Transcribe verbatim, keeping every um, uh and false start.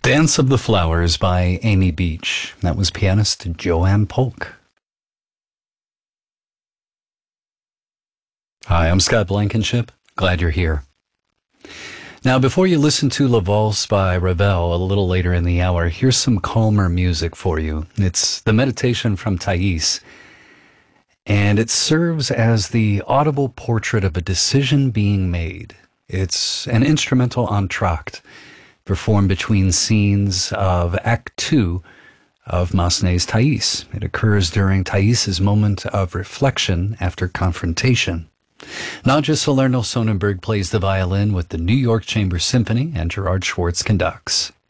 Dance of the Flowers by Amy Beach. That was pianist Joanne Polk. Hi, I'm Scott Blankenship. Glad you're here. Now, before you listen to La Valse by Ravel a little later in the hour, here's some calmer music for you. It's the Meditation from Thais, and it serves as the audible portrait of a decision being made. It's an instrumental entr'acte performed between scenes of Act Two of Massenet's Thais. It occurs during Thais's moment of reflection after confrontation. Nadja Salerno Sonnenberg plays the violin with the New York Chamber Symphony, and Gerard Schwartz conducts.